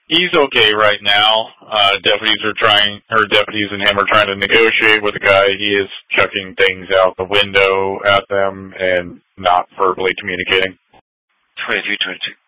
He's okay right now. Deputies and him are trying to negotiate with the guy. He is chucking things out the window at them and not verbally communicating. 2322.